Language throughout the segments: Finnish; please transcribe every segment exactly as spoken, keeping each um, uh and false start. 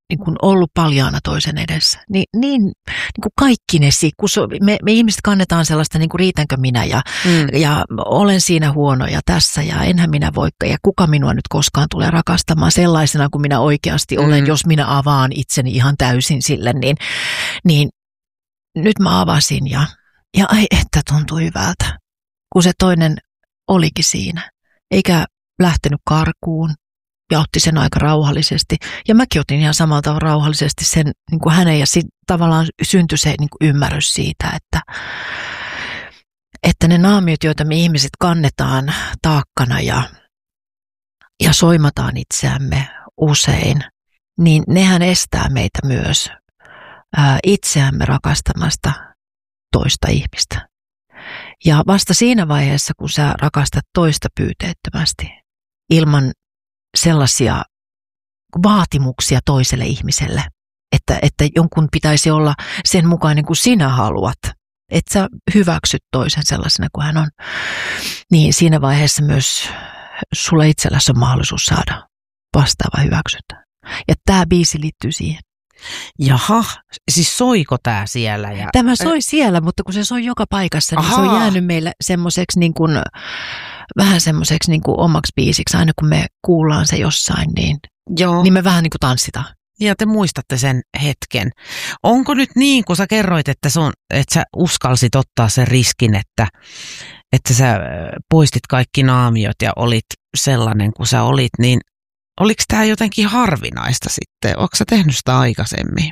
niin kuin ollut paljaana toisen edessä. Ni, niin, niin kuin kaikkinesi, kun so, me, me ihmiset kannetaan sellaista, niin kuin riitänkö minä ja, mm. ja olen siinä huono ja tässä ja enhän minä voikka ja kuka minua nyt koskaan tulee rakastamaan sellaisena kuin minä oikeasti mm. olen, jos minä avaan itseni ihan täysin sille, niin, niin nyt mä avasin ja, ja ai että tuntui hyvältä, kun se toinen olikin siinä, eikä lähtenyt karkuun. Ja otti sen aika rauhallisesti. Ja mäkin otin ihan samalla tavalla rauhallisesti sen niin kuin hänen. Ja sitten tavallaan syntyi se niin kuin ymmärrys siitä, että, että ne naamiot, joita me ihmiset kannetaan taakkana ja, ja soimataan itseämme usein, niin nehän estää meitä myös ää, itseämme rakastamasta toista ihmistä. Ja vasta siinä vaiheessa, kun sä rakastat toista pyyteettömästi, ilman sellaisia vaatimuksia toiselle ihmiselle, että, että jonkun pitäisi olla sen mukainen kuin sinä haluat, että sä hyväksyt toisen sellaisena kuin hän on, niin siinä vaiheessa myös sulla itselläsi on mahdollisuus saada vastaava hyväksyntä. Ja tämä biisi liittyy siihen. Jaha, siis soiko tämä siellä? Ja... Tämä soi siellä, mutta kun se soi joka paikassa, niin Ahaa. se on jäänyt meille semmoiseksi niin kuin vähän semmoiseksi niin kuin omaksi biisiksi, aina kun me kuullaan se jossain, niin, Joo. niin me vähän niin kuin tanssitaan. Ja te muistatte sen hetken. Onko nyt niin, kun sä kerroit, että, sun, että sä uskalsit ottaa sen riskin, että, että sä poistit kaikki naamiot ja olit sellainen kuin sä olit, niin oliko tämä jotenkin harvinaista sitten? Oletko sä tehnyt sitä aikaisemmin?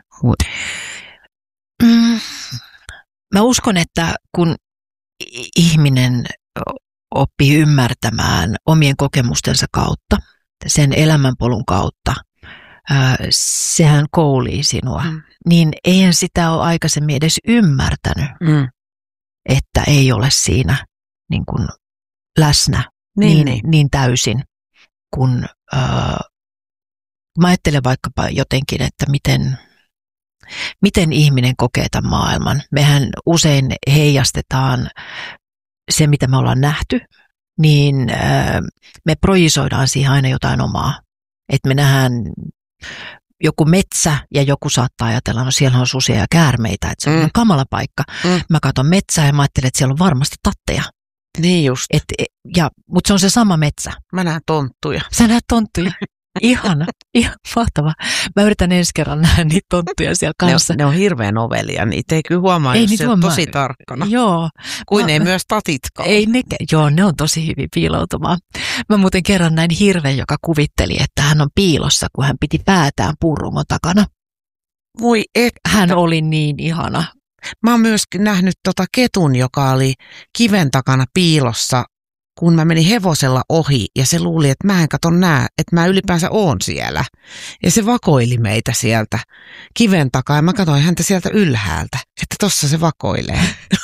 Mm, mä uskon, että kun ihminen oppii ymmärtämään omien kokemustensa kautta, sen elämänpolun kautta, ää, sehän koulii sinua, mm. niin eihän sitä ole aikaisemmin edes ymmärtänyt, mm. että ei ole siinä niin kuin läsnä niin, niin, niin. niin täysin, kun ää, mä ajattelen vaikkapa jotenkin, että miten, miten ihminen kokee tämän maailman. Mehän usein heijastetaan se, mitä me ollaan nähty, niin me projisoidaan siihen aina jotain omaa. Että me nähdään joku metsä ja joku saattaa ajatella, no siellä on susia ja käärmeitä, että se on mm. kamala paikka. Mm. Mä katson metsää ja mä ajattelen, että siellä on varmasti tatteja. Niin just. Et, ja, mutta se on se sama metsä. Mä näen tonttuja. Sä näet tonttuja. Ihana, ihan mahtavaa. Mä yritän ensi kerran nähdä niitä tonttuja siellä kanssa. Ne on, ne on hirveän ovelia, niitä ei kyllä huomaa, ei, jos se on tosi tarkkana. Joo. Kuin mä, ei myös tatitkaan. Ei ne, joo, ne on tosi hyvin piiloutumaan. Mä muuten kerran näin hirven, joka kuvitteli, että hän on piilossa, kun hän piti päätään puurungon takana. Voi et. Hän oli niin ihana. Mä oon myös nähnyt tota ketun, joka oli kiven takana piilossa, kun mä menin hevosella ohi ja se luuli, että mä en kato nää, että mä ylipäänsä oon siellä. Ja se vakoili meitä sieltä kiven takaa ja mä katsoin häntä sieltä ylhäältä, että tossa se vakoilee.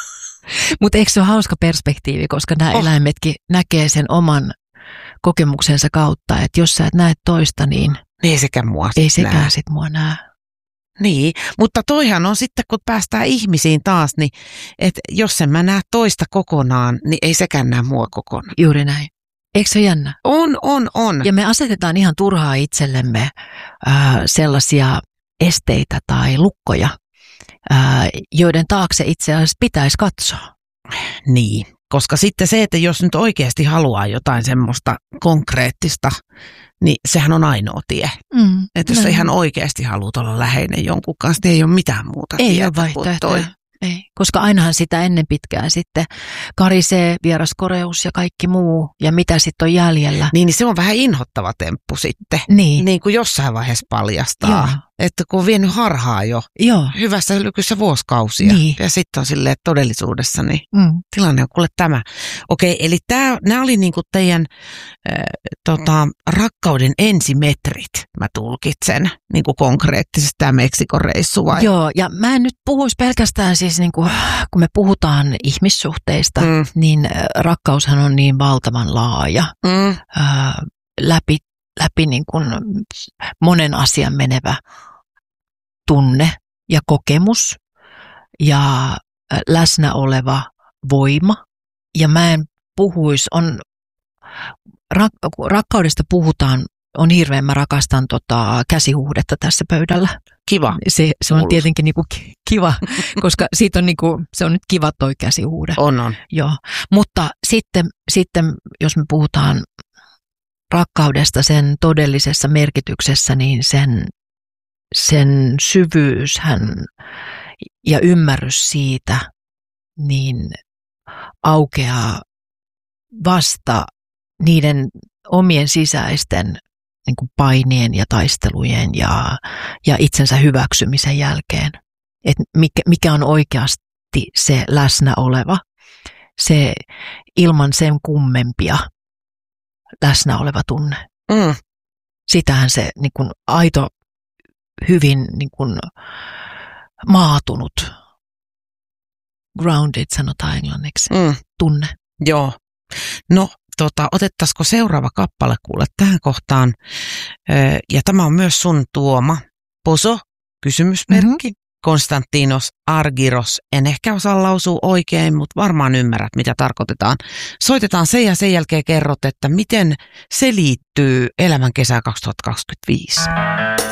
Mutta eikö se ole hauska perspektiivi, koska nämä oh. eläimetkin näkee sen oman kokemuksensa kautta, että jos sä et näe toista, niin ei sekään mua ei sekään sit mua näe. Niin, mutta toihan on sitten, kun päästään ihmisiin taas, niin että jos en mä näe toista kokonaan, niin ei sekään näe mua kokonaan. Juuri näin. Eikö se jännä? On, on, on. Ja me asetetaan ihan turhaa itsellemme äh, sellaisia esteitä tai lukkoja, äh, joiden taakse itse asiassa pitäisi katsoa. Niin, koska sitten se, että jos nyt oikeasti haluaa jotain semmoista konkreettista, niin sehän on ainoa tie. Mm, että jos sä ihan oikeasti haluat olla läheinen jonkun kanssa, niin ei ole mitään muuta ei tietä ole vaihtoehtoja. Ei, koska ainahan sitä ennen pitkään sitten karisee, vieraskoreus ja kaikki muu, ja mitä sitten on jäljellä. Niin, niin se on vähän inhottava temppu sitten, niin, niin kuin jossain vaiheessa paljastaa. Joo. Että kun on vienyt harhaa jo Joo. hyvässä lykyssä vuosikausia, niin. ja sitten on silleen todellisuudessa, niin mm. tilanne on kuule tämä. Okei, eli nämä oli niinku teidän äh, tota, rakkauden ensimetrit, mä tulkitsen, niinku konkreettisesti tämä Meksikon reissu vai? Joo, ja mä en nyt puhuisi pelkästään siis, niinku, kun me puhutaan ihmissuhteista, mm. niin rakkaushan on niin valtavan laaja, mm. äh, läpi, läpi niin kuin monen asian menevä tunne ja kokemus ja läsnä oleva voima. Ja mä en puhuisi, on, rak, rakkaudesta puhutaan on hirveän, mä rakastan tota käsihuhdetta tässä pöydällä. Kiva. Se, se on tietenkin niinku kiva, koska siitä on niinku, se on nyt kiva toi käsihuude. On, on. Joo, mutta sitten, sitten jos me puhutaan rakkaudesta sen todellisessa merkityksessä, niin sen, sen syvyys hän, ja ymmärrys siitä niin aukeaa vasta niiden omien sisäisten niin kuin painien ja taistelujen ja, ja itsensä hyväksymisen jälkeen. Et mikä, mikä on oikeasti se läsnä oleva, se ilman sen kummempia läsnä oleva tunne. Mm. Sitähän se niin kuin aito, hyvin niin kuin maatunut, grounded sanotaan englanniksi, Mm. tunne. Joo. No, tota, otettaisiko seuraava kappale kuule tähän kohtaan? Öö, ja tämä on myös sun tuoma. Poso, kysymysmerkki. Mm-hmm. Konstantinos Argyros. En ehkä osaa lausua oikein, mutta varmaan ymmärrät, mitä tarkoitetaan. Soitetaan se ja sen jälkeen kerrot, että miten se liittyy Elämän kesään kaksituhattakaksikymmentäviisi.